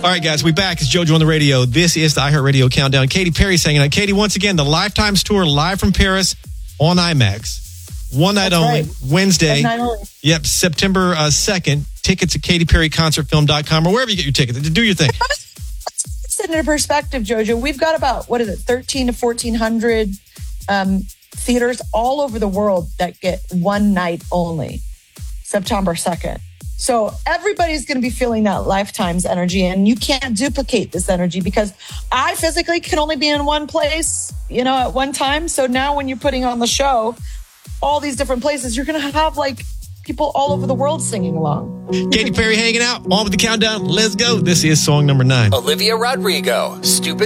All right, guys, we back. It's JoJo on the radio. This is the iHeartRadio Countdown. Katy Perry's hanging out. Katy, once again, the Lifetimes Tour live from Paris on IMAX. One night only, right. Wednesday. One night only. Yep, September 2nd. Tickets at katyperryconcertfilm.com or wherever you get your tickets. Do your thing. Let's put it into perspective, JoJo. We've got about, 13 to 1,400 theaters all over the world that get one night only, September 2nd. So everybody's going to be feeling that Lifetime's energy, and you can't duplicate this energy because I physically can only be in one place, at one time. So now when you're putting on the show, all these different places, you're going to have people all over the world singing along. Katy Perry hanging out on with the countdown. Let's go. This is song number 9. Olivia Rodrigo, Stupid